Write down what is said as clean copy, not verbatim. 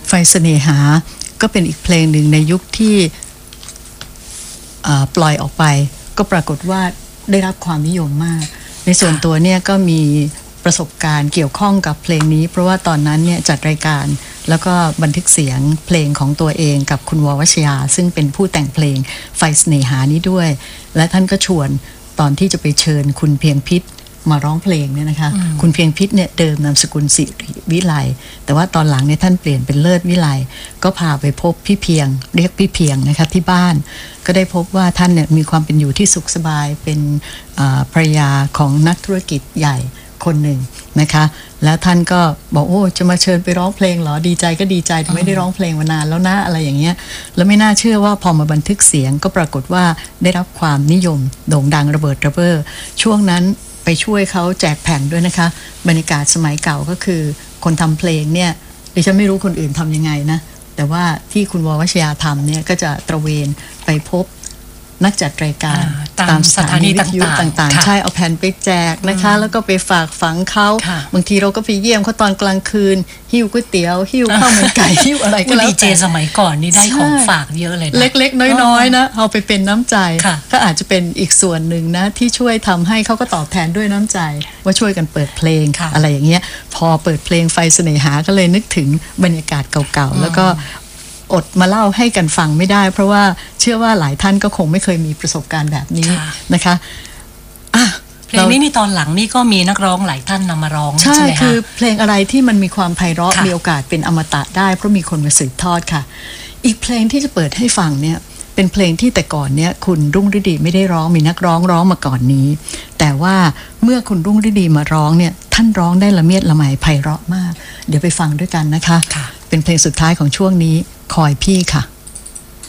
ไฟเสน่หาก็เป็นอีกเพลงหนึ่งในยุคที่ปล่อยออกไปก็ปรากฏว่าได้รับความนิยมมากในส่วนตัวเนี่ยก็มีประสบการณ์เกี่ยวข้องกับเพลงนี้เพราะว่าตอนนั้นเนี่ยจัดรายการแล้วก็บันทึกเสียงเพลงของตัวเองกับคุณววชยาซึ่งเป็นผู้แต่งเพลงไฟเสน่หานี้ด้วยและท่านก็ชวนตอนที่จะไปเชิญคุณเพียงพิษมาร้องเพลงเนี่ยนะคะคุณเพียงพิษเนี่ยเดิมนามสกุลสิริวิไลแต่ว่าตอนหลังเนี่ยท่านเปลี่ยนเป็นเลิศวิไลก็พาไปพบพี่เพียงเรียกพี่เพียงนะคะที่บ้านก็ได้พบว่าท่านเนี่ยมีความเป็นอยู่ที่สุขสบายเป็นภรรยาของนักธุรกิจใหญ่คนหนึ่งนะคะแล้วท่านก็บอกโอ้จะมาเชิญไปร้องเพลงเหรอดีใจก็ดีใจแต่ไม่ได้ร้องเพลงมานานแล้วนะอะไรอย่างเงี้ยแล้วไม่น่าเชื่อว่าพอมาบันทึกเสียงก็ปรากฏว่าได้รับความนิยมโด่งดังระเบิดระเบ้อช่วงนั้นไปช่วยเขาแจกแผ่นด้วยนะคะบรรยากาศสมัยเก่าก็คือคนทำเพลงเนี่ยดิฉันไม่รู้คนอื่นทำยังไงนะแต่ว่าที่คุณววชยาทำเนี่ยก็จะตระเวนไปพบนักจัดรายการตามสถานีวิทยุต่างๆใช่เอาแผ่นไปแจกนะคะแล้วก็ไปฝากฝังเขาบางทีเราก็ไปเยี่ยมเขาตอนกลางคืนหิ้วก๋วยเตี๋ยวหิ้วข้าวมันไก่หิ้วอะไรก็แล้วแต่ดีเจสมัยก่อนนี่ได้ของฝากเยอะเลยนะเล็กๆน้อยๆนะเอาไปเป็นน้ำใจก็อาจจะเป็นอีกส่วนหนึ่งนะที่ช่วยทำให้เขาก็ตอบแทนด้วยน้ำใจว่าช่วยกันเปิดเพลงอะไรอย่างเงี้ยพอเปิดเพลงไฟเสน่หาก็เลยนึกถึงบรรยากาศเก่าๆแล้วก็อดมาเล่าให้กันฟังไม่ได้เพราะว่าเชื่อว่าหลายท่านก็คงไม่เคยมีประสบการณ์แบบนี้นะคะเพลงนี้นี่ตอนหลังนี่ก็มีนักร้องหลายท่านนำมาร้องใช่ไหมคะคือเพลงอะไรที่มันมีความไพเราะมีโอกาสเป็นอมตะได้เพราะมีคนมาสืบทอดค่ะอีกเพลงที่จะเปิดให้ฟังเนี่ยเป็นเพลงที่แต่ก่อนเนี่ยคุณรุ่งฤดีไม่ได้ร้องมีนักร้องมาก่อนนี้แต่ว่าเมื่อคุณรุ่งฤดีมาร้องเนี่ยท่านร้องได้ละเมียดละไมไพเราะมากเดี๋ยวไปฟังด้วยกันนะคะเป็นเพลงสุดท้ายของช่วงนี้คอยพี่ค่ะ